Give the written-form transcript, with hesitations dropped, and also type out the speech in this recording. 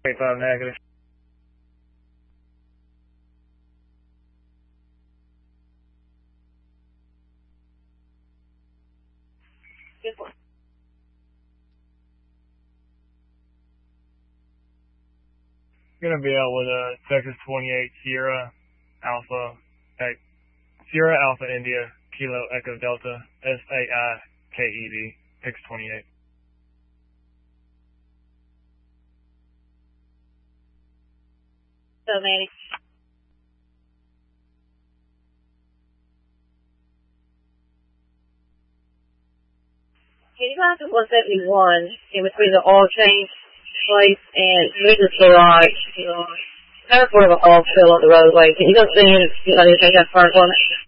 5 negative. Gonna be out with Texas 28 Sierra Alpha India Kilo Echo Delta SAIKED Texas 28. So, Manny. Can you pass to 171 in between the oil change place and Mrs. Garage? Kind of sort of an oil spill on the roadway. Can you go see if anything got burnt on it?